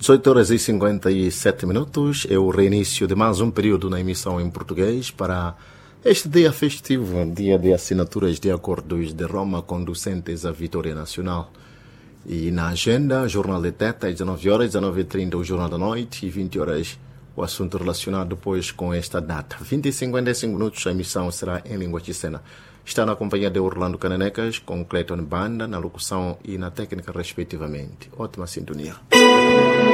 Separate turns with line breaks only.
18 horas e 57 minutos é o reinício de mais um período na emissão em português para este dia festivo, dia de assinaturas de acordos de Roma conducentes à vitória nacional. E na agenda, Jornal de Teta, às 19 horas, 19h30 o Jornal da Noite e 20 horas o assunto relacionado depois com esta data. 20 e 55 minutos a emissão será em língua chicena. Está na companhia de Orlando Cananecas, com Clayton Banda na locução e na técnica respectivamente. Ótima sintonia.